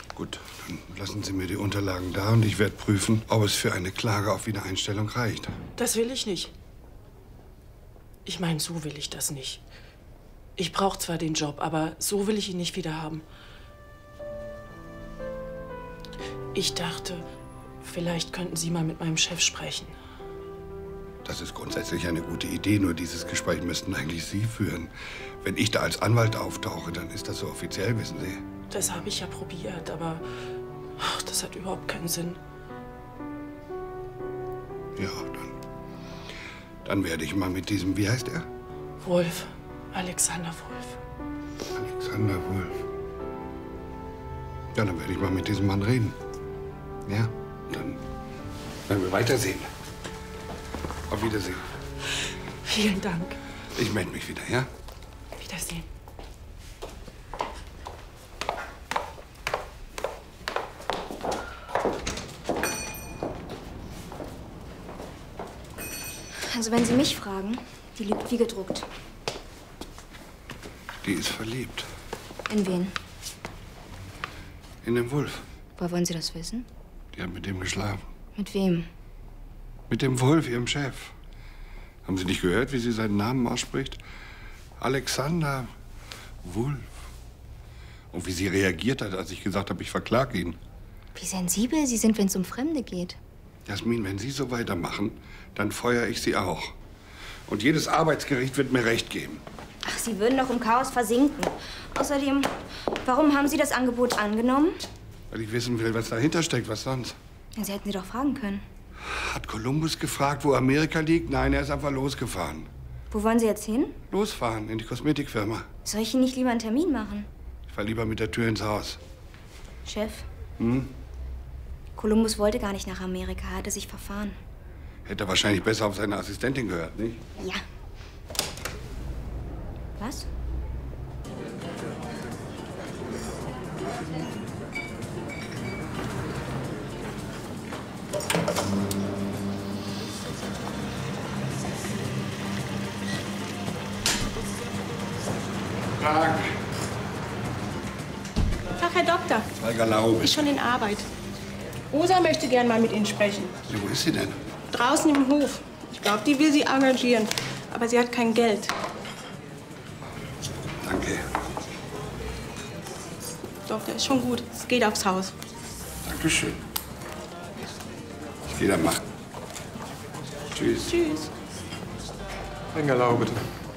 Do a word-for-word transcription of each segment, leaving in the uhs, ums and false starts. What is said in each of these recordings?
Gut, dann lassen Sie mir die Unterlagen da und ich werde prüfen, ob es für eine Klage auf Wiedereinstellung reicht. Das will ich nicht. Ich meine, so will ich das nicht. Ich brauche zwar den Job, aber so will ich ihn nicht wieder haben. Ich dachte, vielleicht könnten Sie mal mit meinem Chef sprechen. Das ist grundsätzlich eine gute Idee, nur dieses Gespräch müssten eigentlich Sie führen. Wenn ich da als Anwalt auftauche, dann ist das so offiziell, wissen Sie. Das habe ich ja probiert, aber ach, das hat überhaupt keinen Sinn. Ja, dann, dann werde ich mal mit diesem, wie heißt er? Wolf, Alexander Wolf. Alexander Wolf. Ja, dann werde ich mal mit diesem Mann reden. Ja, dann werden wir weitersehen. Auf Wiedersehen. Vielen Dank. Ich melde mich wieder, ja? Wiedersehen. Also wenn Sie mich fragen, die lügt wie gedruckt. Die ist verliebt. In wen? In den Wolf. Woher wollen Sie das wissen? Die hat mit dem geschlafen. Mit wem? Mit dem Wolf, ihrem Chef. Haben Sie nicht gehört, wie sie seinen Namen ausspricht? Alexander Wolf. Und wie sie reagiert hat, als ich gesagt habe, ich verklage ihn. Wie sensibel Sie sind, wenn es um Fremde geht. Jasmin, wenn Sie so weitermachen, dann feuere ich Sie auch. Und jedes Arbeitsgericht wird mir Recht geben. Ach, Sie würden doch im Chaos versinken. Außerdem, warum haben Sie das Angebot angenommen? Weil ich wissen will, was dahinter steckt, was sonst. Ja, Sie hätten Sie doch fragen können. Hat Kolumbus gefragt, wo Amerika liegt? Nein, er ist einfach losgefahren. Wo wollen Sie jetzt hin? Losfahren, in die Kosmetikfirma. Soll ich Ihnen nicht lieber einen Termin machen? Ich fahr lieber mit der Tür ins Haus. Chef, Hm? Kolumbus wollte gar nicht nach Amerika, er hatte sich verfahren. Hätte er wahrscheinlich besser auf seine Assistentin gehört, nicht? Ja. Was? Tag. Ach, Herr Doktor, Holger Laube. ist schon in Arbeit. Rosa möchte gern mal mit Ihnen sprechen. Ja, wo ist sie denn? Draußen im Hof. Ich glaube, die will Sie engagieren. Aber sie hat kein Geld. Danke. Doktor, ist schon gut. Es geht aufs Haus. Dankeschön. Ich gehe dann mal. Tschüss. Tschüss. Engerlau, bitte.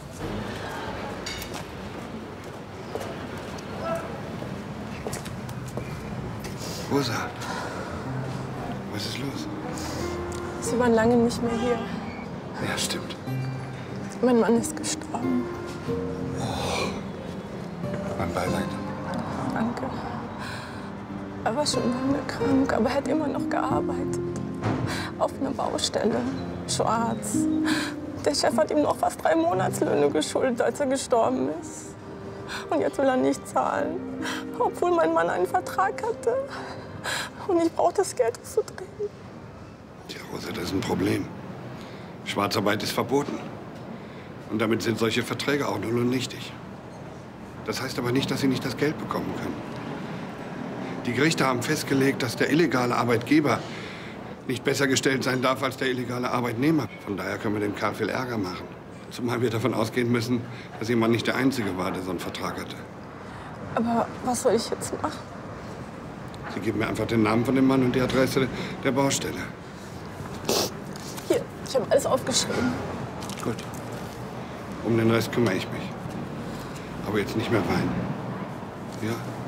Rosa, was ist los? Sie waren lange nicht mehr hier. Ja, stimmt. Mein Mann ist gestorben. Oh. Mein Beileid. Danke. Er war schon lange krank, aber er hat immer noch gearbeitet. Auf einer Baustelle. Schwarz. Der Chef hat ihm noch fast drei Monatslöhne geschuldet, als er gestorben ist. Und jetzt will er nicht zahlen. Obwohl mein Mann einen Vertrag hatte. Und ich brauche das Geld, das zu drehen. Tja, Rosa, das ist ein Problem. Schwarzarbeit ist verboten. Und damit sind solche Verträge auch null und nichtig. Das heißt aber nicht, dass Sie nicht das Geld bekommen können. Die Gerichte haben festgelegt, dass der illegale Arbeitgeber nicht besser gestellt sein darf als der illegale Arbeitnehmer. Von daher können wir dem Kerl viel Ärger machen. Zumal wir davon ausgehen müssen, dass Ihr Mann nicht der Einzige war, der so einen Vertrag hatte. Aber was soll ich jetzt machen? Sie geben mir einfach den Namen von dem Mann und die Adresse der Baustelle. Hier, ich habe alles aufgeschrieben. Gut. Um den Rest kümmere ich mich. Aber jetzt nicht mehr weinen. Ja?